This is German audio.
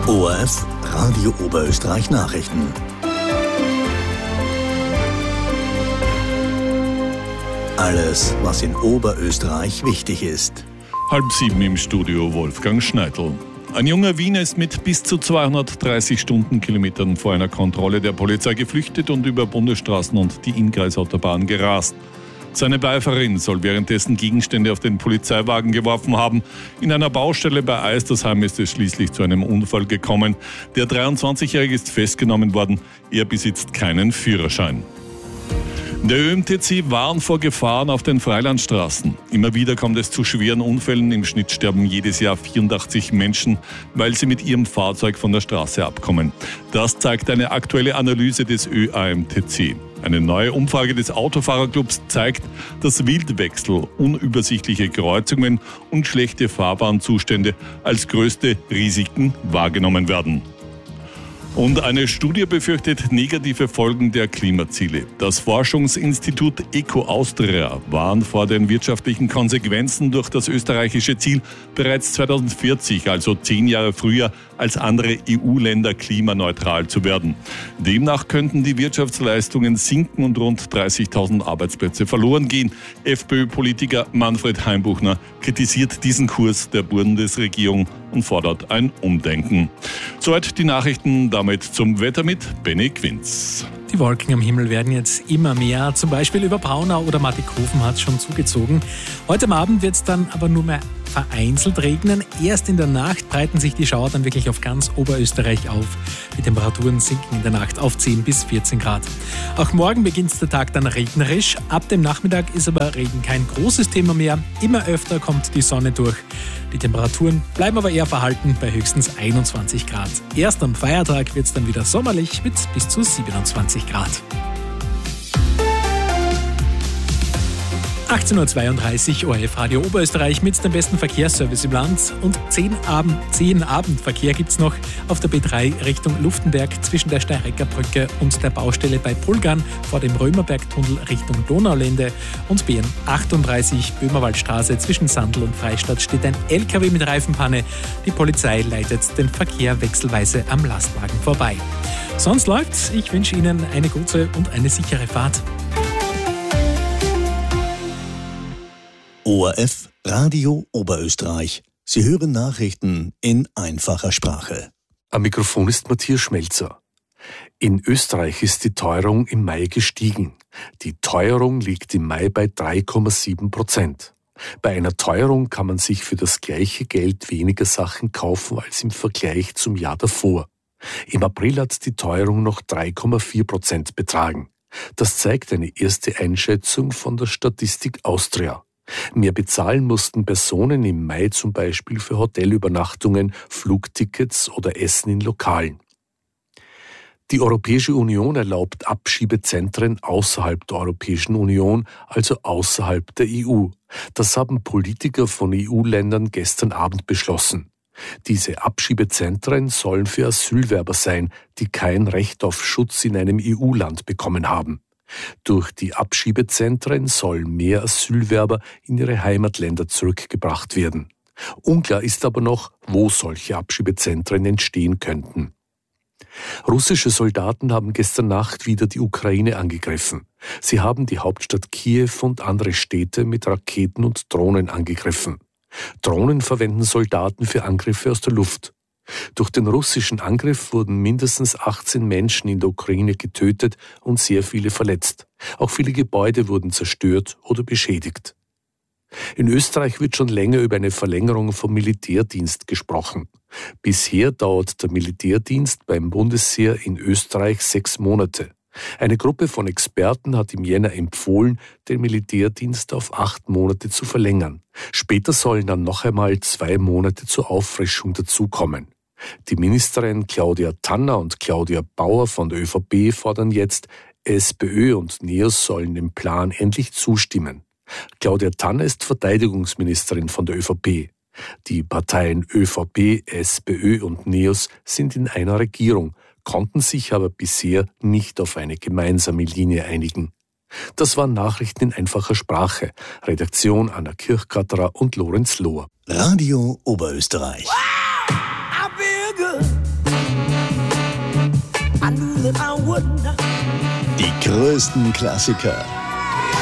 ORF Radio Oberösterreich Nachrichten. Alles, was in Oberösterreich wichtig ist. 6:30 im Studio Wolfgang Schneidl. Ein junger Wiener ist mit bis zu 230 Stundenkilometern vor einer Kontrolle der Polizei geflüchtet und über Bundesstraßen und die Innkreisautobahn gerast. Seine Beifahrerin soll währenddessen Gegenstände auf den Polizeiwagen geworfen haben. In einer Baustelle bei Eistersheim ist es schließlich zu einem Unfall gekommen. Der 23-Jährige ist festgenommen worden. Er besitzt keinen Führerschein. Der ÖMTC warnt vor Gefahren auf den Freilandstraßen. Immer wieder kommt es zu schweren Unfällen. Im Schnitt sterben jedes Jahr 84 Menschen, weil sie mit ihrem Fahrzeug von der Straße abkommen. Das zeigt eine aktuelle Analyse des ÖAMTC. Eine neue Umfrage des Autofahrerclubs zeigt, dass Wildwechsel, unübersichtliche Kreuzungen und schlechte Fahrbahnzustände als größte Risiken wahrgenommen werden. Und eine Studie befürchtet negative Folgen der Klimaziele. Das Forschungsinstitut Eco Austria warnt vor den wirtschaftlichen Konsequenzen durch das österreichische Ziel, bereits 2040, also 10 Jahre früher als andere EU-Länder, klimaneutral zu werden. Demnach könnten die Wirtschaftsleistungen sinken und rund 30.000 Arbeitsplätze verloren gehen. FPÖ-Politiker Manfred Heimbuchner kritisiert diesen Kurs der Bundesregierung und fordert ein Umdenken. Soweit die Nachrichten, damit zum Wetter mit Benny Quinz. Die Wolken am Himmel werden jetzt immer mehr. Zum Beispiel über Braunau oder Mattighofen hat es schon zugezogen. Heute am Abend wird es dann aber nur mehr vereinzelt regnen. Erst in der Nacht breiten sich die Schauer dann wirklich auf ganz Oberösterreich auf. Die Temperaturen sinken in der Nacht auf 10 bis 14 Grad. Auch morgen beginnt der Tag dann regnerisch. Ab dem Nachmittag ist aber Regen kein großes Thema mehr. Immer öfter kommt die Sonne durch. Die Temperaturen bleiben aber eher verhalten bei höchstens 21 Grad. Erst am Feiertag wird es dann wieder sommerlich mit bis zu 27 Grad. 18.32 Uhr, ORF Radio Oberösterreich mit dem besten Verkehrsservice im Land. Und 10 Abendverkehr gibt es noch auf der B3 Richtung Luftenberg zwischen der Steireckerbrücke und der Baustelle bei Pulgern vor dem Römerbergtunnel Richtung Donaulände. Und BN 38 Böhmerwaldstraße zwischen Sandl und Freistadt steht ein LKW mit Reifenpanne. Die Polizei leitet den Verkehr wechselweise am Lastwagen vorbei. Sonst läuft's. Ich wünsche Ihnen eine gute und eine sichere Fahrt. ORF Radio Oberösterreich. Sie hören Nachrichten in einfacher Sprache. Am Mikrofon ist Matthias Schmelzer. In Österreich ist die Teuerung im Mai gestiegen. Die Teuerung liegt im Mai bei 3,7%. Bei einer Teuerung kann man sich für das gleiche Geld weniger Sachen kaufen als im Vergleich zum Jahr davor. Im April hat die Teuerung noch 3,4% betragen. Das zeigt eine erste Einschätzung von der Statistik Austria. Mehr bezahlen mussten Personen im Mai zum Beispiel für Hotelübernachtungen, Flugtickets oder Essen in Lokalen. Die Europäische Union erlaubt Abschiebezentren außerhalb der Europäischen Union, also außerhalb der EU. Das haben Politiker von EU-Ländern gestern Abend beschlossen. Diese Abschiebezentren sollen für Asylwerber sein, die kein Recht auf Schutz in einem EU-Land bekommen haben. Durch die Abschiebezentren sollen mehr Asylwerber in ihre Heimatländer zurückgebracht werden. Unklar ist aber noch, wo solche Abschiebezentren entstehen könnten. Russische Soldaten haben gestern Nacht wieder die Ukraine angegriffen. Sie haben die Hauptstadt Kiew und andere Städte mit Raketen und Drohnen angegriffen. Drohnen verwenden Soldaten für Angriffe aus der Luft. Durch den russischen Angriff wurden mindestens 18 Menschen in der Ukraine getötet und sehr viele verletzt. Auch viele Gebäude wurden zerstört oder beschädigt. In Österreich wird schon länger über eine Verlängerung vom Militärdienst gesprochen. Bisher dauert der Militärdienst beim Bundesheer in Österreich 6 Monate. Eine Gruppe von Experten hat im Jänner empfohlen, den Militärdienst auf 8 Monate zu verlängern. Später sollen dann noch einmal 2 Monate zur Auffrischung dazukommen. Die Ministerin Claudia Tanner und Claudia Bauer von der ÖVP fordern jetzt, SPÖ und NEOS sollen dem Plan endlich zustimmen. Claudia Tanner ist Verteidigungsministerin von der ÖVP. Die Parteien ÖVP, SPÖ und NEOS sind in einer Regierung, konnten sich aber bisher nicht auf eine gemeinsame Linie einigen. Das waren Nachrichten in einfacher Sprache. Redaktion Anna Kirchgatterer und Lorenz Lohr. Radio Oberösterreich. Wow, I feel good. Die größten Klassiker